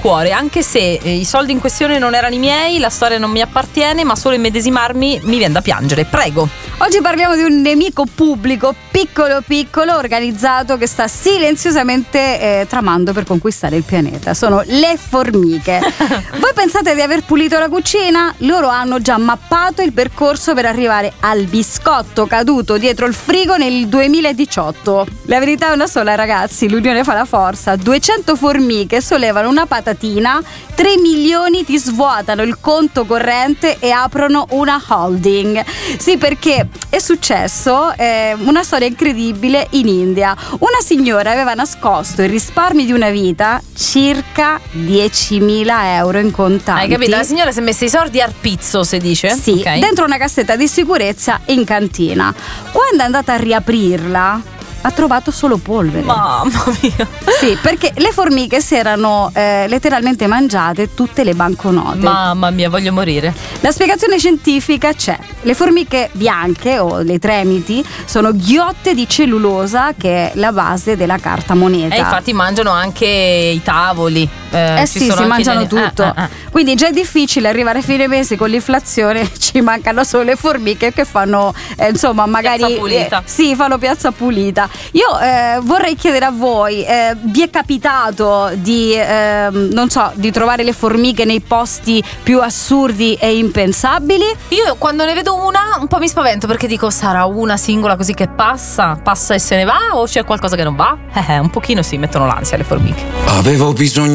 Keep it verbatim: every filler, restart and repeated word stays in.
cuore, anche se eh, i soldi in questione non erano i miei, la storia non mi appartiene, ma solo immedesimarmi mi viene da piangere. Prego. Oggi parliamo di un nemico pubblico piccolo piccolo organizzato che sta silenziosamente eh, tramando per conquistare il pianeta. Sono le formiche. Voi pensate di aver pulito la cucina? Loro hanno già mappato il percorso per arrivare al biscotto caduto dietro il frigo nel duemiladiciotto. La verità è una sola, ragazzi, l'unione fa la forza. duecento formiche sollevano una patatina, tre milioni ti svuotano il conto corrente e aprono una holding. Sì, perché è successo eh, una storia incredibile in India. Una signora aveva nascosto i risparmi di una vita, circa diecimila euro in contanti. Hai capito? La signora si è messa i soldi al pizzo, si dice? Sì, okay. Dentro una cassetta di sicurezza in cantina. Quando è andata a riaprirla, ha trovato solo polvere. Mamma mia. Sì, perché le formiche si erano eh, letteralmente mangiate tutte le banconote. Mamma mia, voglio morire. La spiegazione scientifica c'è. Le formiche bianche o le tremiti sono ghiotte di cellulosa, che è la base della carta moneta. E infatti mangiano anche i tavoli. Eh, eh ci sì, sono si anche mangiano gli... tutto. Ah, ah, ah. Quindi già è difficile arrivare a fine mese con l'inflazione, ci mancano solo le formiche che fanno eh, insomma magari piazza pulita. Eh, sì, fanno piazza pulita. Io eh, vorrei chiedere a voi, eh, vi è capitato di eh, non so, di trovare le formiche nei posti più assurdi e impensabili? Io quando ne vedo una un po' mi spavento, perché dico, sarà una singola così che passa, passa e se ne va, o c'è qualcosa che non va? Eh, un pochino sì, mettono l'ansia le formiche. Avevo bisogno